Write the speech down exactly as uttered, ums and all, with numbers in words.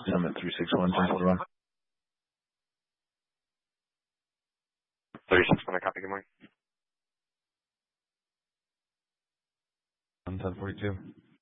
Summit three six one, ten forty-one. thirty-six one, I copy. Good morning. ten forty-two.